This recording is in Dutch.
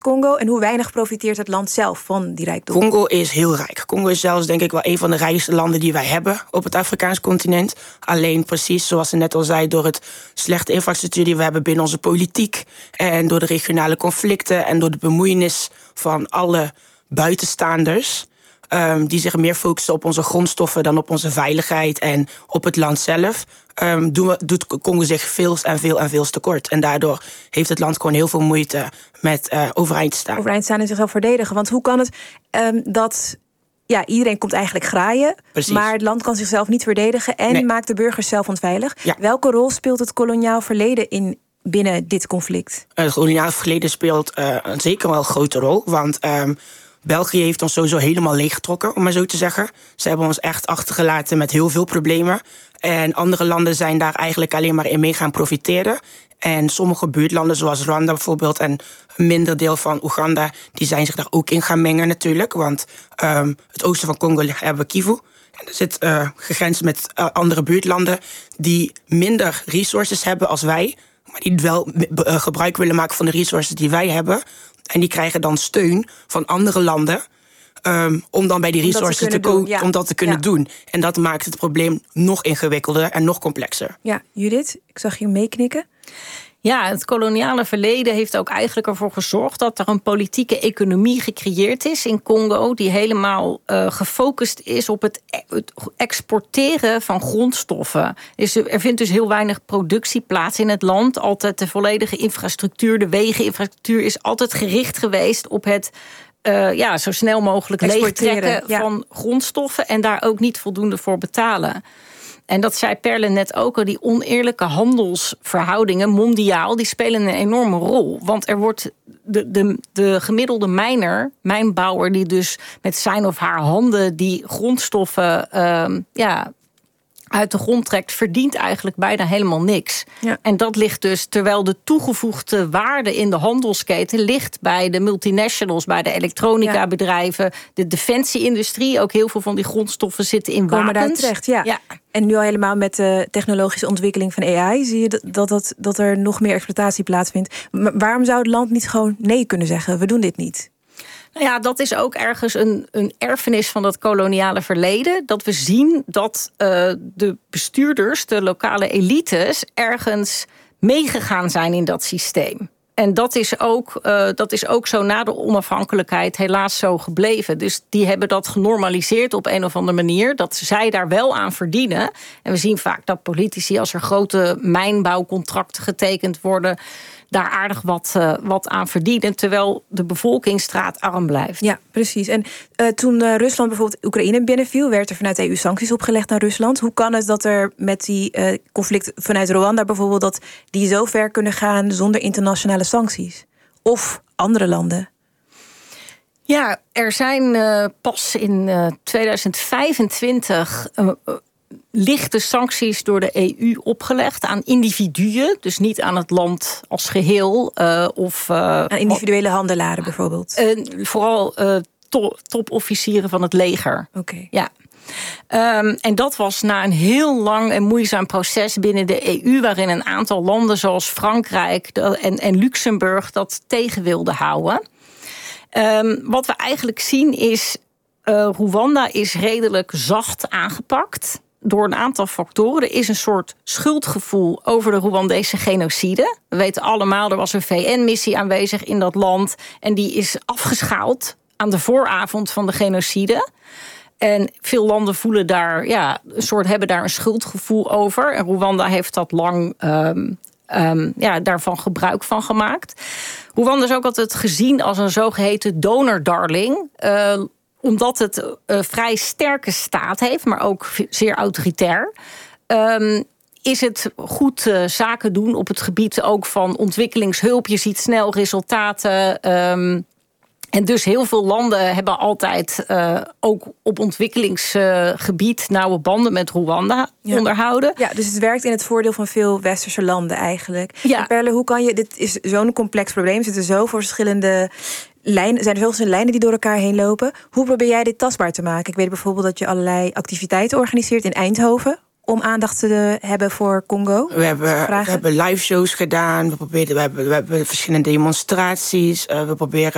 Congo en hoe weinig profiteert het land zelf van die rijkdom? Congo is heel rijk. Congo is zelfs denk ik wel een van de rijkste landen die wij hebben op het Afrikaans continent. Alleen precies zoals ze net al zei, door het slechte infrastructuur die we hebben binnen onze politiek en door de regionale conflicten en door de bemoeienis van alle buitenstaanders, die zich meer focussen op onze grondstoffen dan op onze veiligheid en op het land zelf, doet Congo zich veel tekort. En daardoor heeft het land gewoon heel veel moeite met overeind te staan. Overeind staan en zichzelf verdedigen. Want hoe kan het dat iedereen komt eigenlijk graaien, Precies. maar het land kan zichzelf niet verdedigen en maakt de burgers zelf onveilig? Ja. Welke rol speelt het koloniaal verleden binnen dit conflict? Het koloniaal verleden speelt zeker wel een grote rol, want België heeft ons sowieso helemaal leeggetrokken, om maar zo te zeggen. Ze hebben ons echt achtergelaten met heel veel problemen. En andere landen zijn daar eigenlijk alleen maar in mee gaan profiteren. En sommige buurtlanden, zoals Rwanda bijvoorbeeld en een minder deel van Oeganda, die zijn zich daar ook in gaan mengen natuurlijk. Want het oosten van Congo hebben we Kivu. En dat zit gegrensd met andere buurtlanden die minder resources hebben als wij, maar die wel gebruik willen maken van de resources die wij hebben. En die krijgen dan steun van andere landen om dan bij die resources te komen, om dat te kunnen doen. En dat maakt het probleem nog ingewikkelder en nog complexer. Ja, Judith, ik zag je meeknikken. Ja, het koloniale verleden heeft ook eigenlijk ervoor gezorgd dat er een politieke economie gecreëerd is in Congo die helemaal gefocust is op het exporteren van grondstoffen. Er vindt dus heel weinig productie plaats in het land. Altijd de volledige infrastructuur, de wegeninfrastructuur is altijd gericht geweest op het zo snel mogelijk leegtrekken van grondstoffen en daar ook niet voldoende voor betalen. En dat zei Perle net ook al, die oneerlijke handelsverhoudingen mondiaal, die spelen een enorme rol. Want er wordt de gemiddelde mijnbouwer die dus met zijn of haar handen die grondstoffen uit de grond trekt, verdient eigenlijk bijna helemaal niks. Ja. En dat ligt dus, terwijl de toegevoegde waarde in de handelsketen ligt bij de multinationals, bij de elektronica-bedrijven, de defensie-industrie. Ook heel veel van die grondstoffen zitten in wapens. Daar terecht, ja. En nu al helemaal met de technologische ontwikkeling van AI zie je dat er nog meer exploitatie plaatsvindt. Maar waarom zou het land niet gewoon nee kunnen zeggen? We doen dit niet. Nou ja, dat is ook ergens een erfenis van dat koloniale verleden. Dat we zien dat de bestuurders, de lokale elites, ergens meegegaan zijn in dat systeem. En dat is ook zo na de onafhankelijkheid helaas zo gebleven. Dus die hebben dat genormaliseerd op een of andere manier, dat zij daar wel aan verdienen. En we zien vaak dat politici, als er grote mijnbouwcontracten getekend worden, daar aardig wat aan verdienen, terwijl de bevolking straatarm blijft. Ja, precies. En toen Rusland bijvoorbeeld Oekraïne binnenviel, werd er vanuit de EU sancties opgelegd naar Rusland. Hoe kan het dat er met die conflict vanuit Rwanda bijvoorbeeld, dat die zo ver kunnen gaan zonder internationale sancties? Of andere landen? Ja, er zijn pas in 2025 lichte sancties door de EU opgelegd aan individuen, dus niet aan het land als geheel. Aan individuele handelaren bijvoorbeeld? Vooral topofficieren van het leger. Oké. Ja. En dat was na een heel lang en moeizaam proces binnen de EU, waarin een aantal landen zoals Frankrijk en Luxemburg dat tegen wilden houden. Wat we eigenlijk zien is, Rwanda is redelijk zacht aangepakt door een aantal factoren. Er is een soort schuldgevoel over de Rwandese genocide. We weten allemaal, er was een VN-missie aanwezig in dat land en die is afgeschaald aan de vooravond van de genocide. En veel landen voelen daar, hebben daar een schuldgevoel over. En Rwanda heeft dat lang daarvan gebruik van gemaakt. Rwanda is ook altijd gezien als een zogeheten donor-darling, omdat het een vrij sterke staat heeft, maar ook zeer autoritair. Is het goed zaken doen op het gebied ook van ontwikkelingshulp. Je ziet snel resultaten. En dus heel veel landen hebben altijd ook op ontwikkelingsgebied nauwe banden met Rwanda onderhouden. Ja, dus het werkt in het voordeel van veel westerse landen eigenlijk. Ja. En Perle, hoe kan je? Dit is zo'n complex probleem. Er zitten zoveel verschillende lijnen, zijn er zoveel lijnen die door elkaar heen lopen. Hoe probeer jij dit tastbaar te maken? Ik weet bijvoorbeeld dat je allerlei activiteiten organiseert in Eindhoven om aandacht te hebben voor Congo. We hebben live shows gedaan. We hebben verschillende demonstraties. We proberen